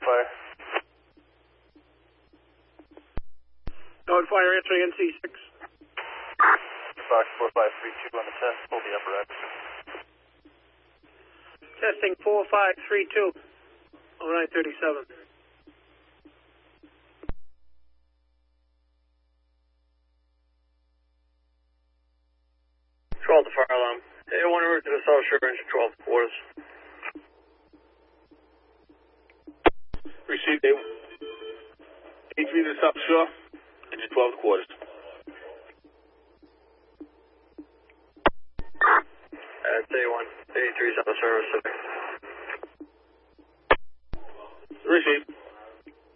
fire. Node fire answering NC6. Fox 4532 on the test, hold the upper end. Testing 4532. 0937. The fire alarm. Hey, I want to route to the South Shore engine 12 quarters. Received A3 to the South Shore, engine 12 quarters. It's A1, A3's on the service center. Received.